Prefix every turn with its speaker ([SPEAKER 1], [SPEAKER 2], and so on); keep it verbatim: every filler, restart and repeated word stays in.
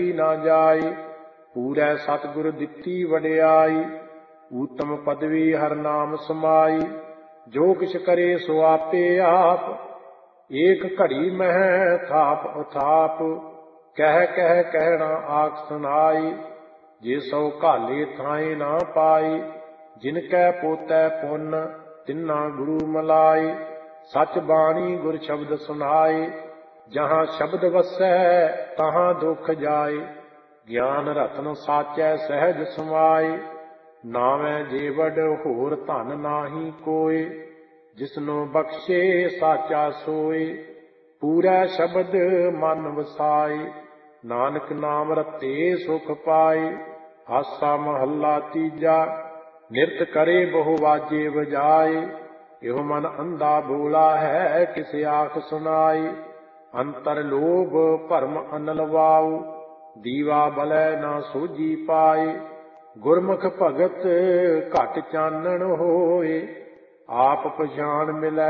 [SPEAKER 1] ਨਾ ਜਾਈ। ਪੂਰੈ ਸਤਿਗੁਰ ਦਿੱਤੀ ਵਡਿਆਈ, ਊਤਮ ਪਦਵੀ ਹਰ ਨਾਮ ਸਮਾਈ। ਜੋ ਕਿਛ ਕਰੇ ਸੋ ਆਪੇ ਆਪ, ਏਕ ਘੜੀ ਮਹਿ ਥਾਪ ਉਥਾਪ। ਕਹਿ ਕਹਿ ਕਹਿਣਾ ਆਖ ਸੁਨਾਈ, ਜੇ ਸੋ ਘਾਲੇ ਥਾਏ ਨਾ ਪਾਈ। ਜਿਨ ਕੈ ਪੋਤੈ ਪੁੰਨ ਤਿੰਨਾ ਗੁਰੂ ਮਲਾਈ। ਸਚ ਬਾਣੀ ਗੁਰ ਸ਼ਬਦ ਸੁਨਾਏ, ਜਹਾਂ ਸ਼ਬਦ ਵਸੈ ਤਹਾਂ ਦੁਖ ਜਾਏ। ਗਿਆਨ ਰਤਨ ਸਾਚੈ ਸਹਿਜ ਸਮਾਏ, ਨਾਵੈ ਜੀਵਡ ਹੋਰ ਧਨ ਨਾਹੀ ਕੋਇ। ਜਿਸਨੂੰ ਬਖਸ਼ੇ ਸਾਚਾ ਸੋਏ, ਪੂਰੈ ਸ਼ਬਦ ਮਨ ਵਸਾਏ। ਨਾਨਕ ਨਾਮ ਰਤੇ ਸੁਖ ਪਾਏ, ਆਸਾ ਮਹੱਲਾ ਤੀਜਾ। ਨਿਰਤ ਕਰੇ ਬਹੁ ਵਾਜੇ ਵਜਾਏ, ਇਹੋ ਮਨ ਅੰਧਾ ਬੋਲਾ ਹੈ ਕਿਸ ਆਖ ਸੁਨਾਈ। ਅੰਤਰ ਲੋਭ ਭਰਮ ਅਨਲ ਵਾਉ, ਦੀਵਾ ਬਲੈ ਨਾ ਸੋਝੀ ਪਾਏ। ਗੁਰਮੁਖ ਭਗਤ ਘਟ ਚਾਨਣ ਹੋਏ, ਆਪ ਪਛਾਣ ਮਿਲੈ